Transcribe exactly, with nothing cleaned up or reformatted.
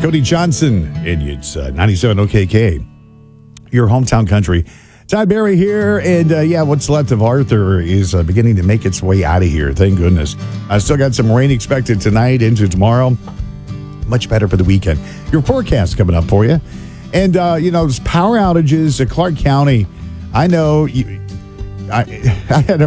Cody Johnson, and it's uh, ninety-seven O K K, your hometown country. Todd Barry here, and uh, yeah, what's left of Arthur is uh, beginning to make its way out of here. Thank goodness. I uh, still got some rain expected tonight into tomorrow. Much better for the weekend. Your forecast coming up for you. And, uh, you know, those power outages at Clark County, I know you, I, I had a